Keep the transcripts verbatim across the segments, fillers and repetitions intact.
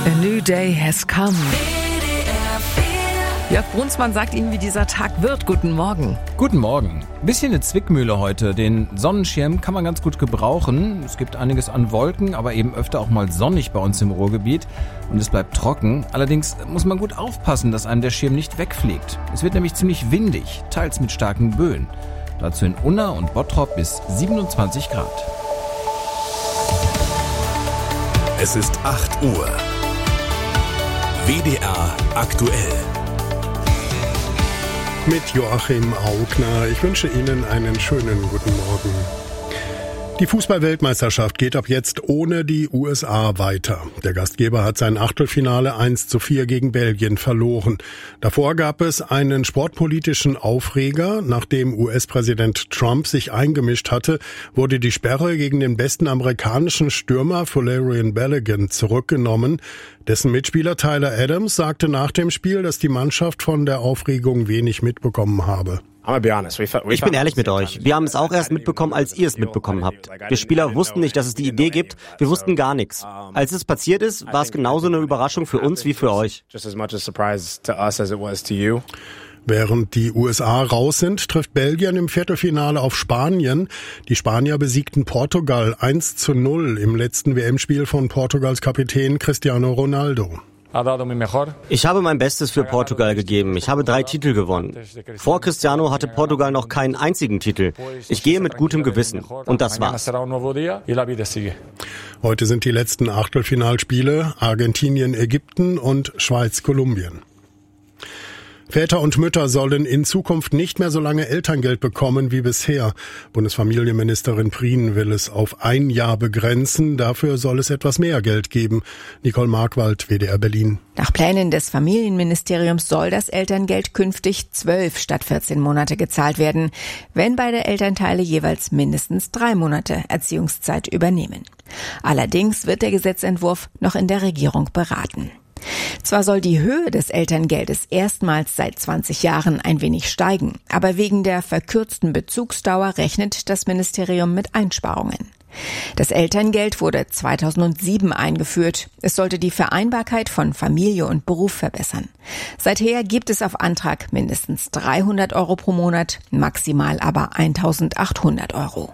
A new day has come. Jörg Brunsmann sagt Ihnen, wie dieser Tag wird. Guten Morgen. Guten Morgen. Bisschen eine Zwickmühle heute. Den Sonnenschirm kann man ganz gut gebrauchen. Es gibt einiges an Wolken, aber eben öfter auch mal sonnig bei uns im Ruhrgebiet. Und es bleibt trocken. Allerdings muss man gut aufpassen, dass einem der Schirm nicht wegfliegt. Es wird nämlich ziemlich windig, teils mit starken Böen. Dazu in Unna und Bottrop bis siebenundzwanzig Grad. Es ist acht Uhr. W D R aktuell. Mit Joachim Augner. Ich wünsche Ihnen einen schönen guten Morgen. Die Fußball-Weltmeisterschaft geht ab jetzt ohne die U S A weiter. Der Gastgeber hat sein Achtelfinale eins zu vier gegen Belgien verloren. Davor gab es einen sportpolitischen Aufreger. Nachdem U S-Präsident Trump sich eingemischt hatte, wurde die Sperre gegen den besten amerikanischen Stürmer Valerian Balogun zurückgenommen. Dessen Mitspieler Tyler Adams sagte nach dem Spiel, dass die Mannschaft von der Aufregung wenig mitbekommen habe. Ich bin ehrlich mit euch. Wir haben es auch erst mitbekommen, als ihr es mitbekommen habt. Wir Spieler wussten nicht, dass es die Idee gibt. Wir wussten gar nichts. Als es passiert ist, war es genauso eine Überraschung für uns wie für euch. Während die U S A raus sind, trifft Belgien im Viertelfinale auf Spanien. Die Spanier besiegten Portugal eins zu null im letzten W M-Spiel von Portugals Kapitän Cristiano Ronaldo. Ich habe mein Bestes für Portugal gegeben. Ich habe drei Titel gewonnen. Vor Cristiano hatte Portugal noch keinen einzigen Titel. Ich gehe mit gutem Gewissen. Und das war's. Heute sind die letzten Achtelfinalspiele: Argentinien, Ägypten und Schweiz, Kolumbien. Väter und Mütter sollen in Zukunft nicht mehr so lange Elterngeld bekommen wie bisher. Bundesfamilienministerin Prien will es auf ein Jahr begrenzen. Dafür soll es etwas mehr Geld geben. Nicole Markwald, W D R Berlin. Nach Plänen des Familienministeriums soll das Elterngeld künftig zwölf statt vierzehn Monate gezahlt werden, wenn beide Elternteile jeweils mindestens drei Monate Erziehungszeit übernehmen. Allerdings wird der Gesetzentwurf noch in der Regierung beraten. Zwar soll die Höhe des Elterngeldes erstmals seit zwanzig Jahren ein wenig steigen, aber wegen der verkürzten Bezugsdauer rechnet das Ministerium mit Einsparungen. Das Elterngeld wurde zweitausendsieben eingeführt. Es sollte die Vereinbarkeit von Familie und Beruf verbessern. Seither gibt es auf Antrag mindestens dreihundert Euro pro Monat, maximal aber eintausendachthundert Euro.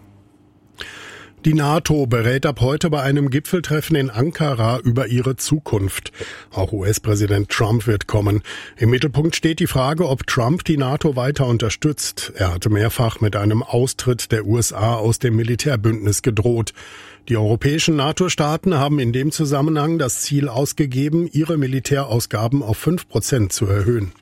Die NATO berät ab heute bei einem Gipfeltreffen in Ankara über ihre Zukunft. Auch U S-Präsident Trump wird kommen. Im Mittelpunkt steht die Frage, ob Trump die NATO weiter unterstützt. Er hatte mehrfach mit einem Austritt der U S A aus dem Militärbündnis gedroht. Die europäischen NATO-Staaten haben in dem Zusammenhang das Ziel ausgegeben, ihre Militärausgaben auf fünf Prozent zu erhöhen.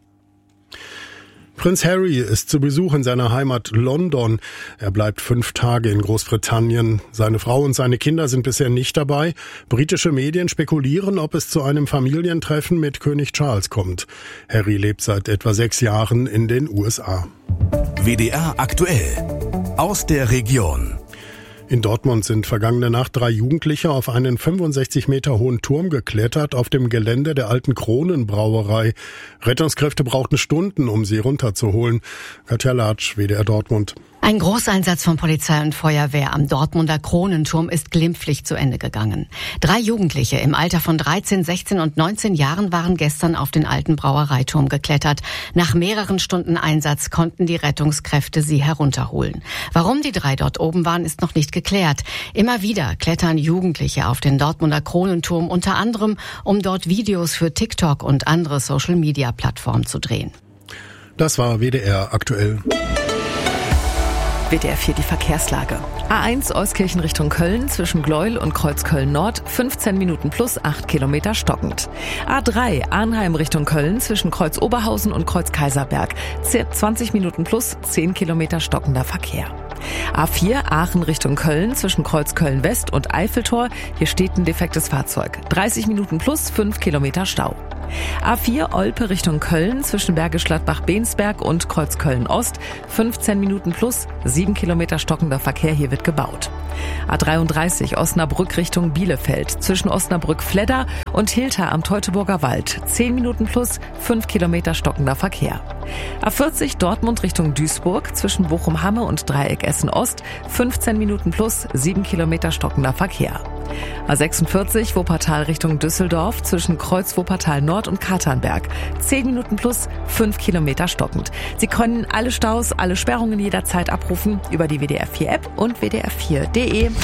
Prinz Harry ist zu Besuch in seiner Heimat London. Er bleibt fünf Tage in Großbritannien. Seine Frau und seine Kinder sind bisher nicht dabei. Britische Medien spekulieren, ob es zu einem Familientreffen mit König Charles kommt. Harry lebt seit etwa sechs Jahren in den U S A. W D R aktuell. Aus der Region. In Dortmund sind vergangene Nacht drei Jugendliche auf einen fünfundsechzig Meter hohen Turm geklettert auf dem Gelände der alten Kronenbrauerei. Rettungskräfte brauchten Stunden, um sie runterzuholen. Katja Latsch, W D R Dortmund. Ein Großeinsatz von Polizei und Feuerwehr am Dortmunder Kronenturm ist glimpflich zu Ende gegangen. Drei Jugendliche im Alter von dreizehn, sechzehn und neunzehn Jahren waren gestern auf den alten Brauereiturm geklettert. Nach mehreren Stunden Einsatz konnten die Rettungskräfte sie herunterholen. Warum die drei dort oben waren, ist noch nicht geklärt. Immer wieder klettern Jugendliche auf den Dortmunder Kronenturm, unter anderem, um dort Videos für TikTok und andere Social-Media-Plattformen zu drehen. Das war W D R aktuell. W D R vier die Verkehrslage. A eins Euskirchen Richtung Köln zwischen Gleuel und Kreuzköln Nord, fünfzehn Minuten plus acht Kilometer stockend. A drei Arnheim Richtung Köln zwischen Kreuz Oberhausen und Kreuz Kaiserberg, zwanzig Minuten plus zehn Kilometer stockender Verkehr. A vier Aachen Richtung Köln zwischen Kreuz Köln West und Eiffeltor, hier steht ein defektes Fahrzeug, dreißig Minuten plus fünf Kilometer Stau. A vier Olpe Richtung Köln zwischen Bergisch Gladbach-Bensberg und Kreuz Köln Ost, fünfzehn Minuten plus, sieben Kilometer stockender Verkehr, hier wird gebaut. A dreiunddreißig Osnabrück Richtung Bielefeld zwischen Osnabrück-Fledder und Hilter am Teutoburger Wald, zehn Minuten plus, fünf Kilometer stockender Verkehr. A vierzig Dortmund Richtung Duisburg zwischen Bochum-Hamme und Dreieck Essen Ost, fünfzehn Minuten plus, sieben Kilometer stockender Verkehr. A sechsundvierzig Wuppertal Richtung Düsseldorf zwischen Kreuz Wuppertal Nord und Katernberg. zehn Minuten plus fünf Kilometer stockend. Sie können alle Staus, alle Sperrungen jederzeit abrufen über die W D R vier App und w d r vier punkt d e.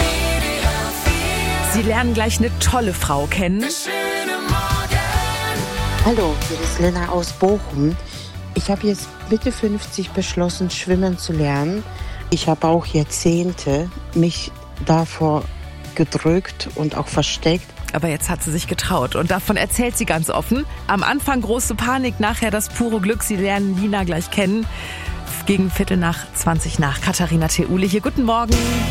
Sie lernen gleich eine tolle Frau kennen. Hallo, hier ist Lena aus Bochum. Ich habe jetzt Mitte fünfzig beschlossen, schwimmen zu lernen. Ich habe auch Jahrzehnte mich davor gedrückt und auch versteckt. Aber jetzt hat sie sich getraut und davon erzählt sie ganz offen. Am Anfang große Panik, nachher das pure Glück. Sie lernen Lina gleich kennen. Gegen Viertel nach zwanzig nach. Katharina Theule hier. Guten Morgen.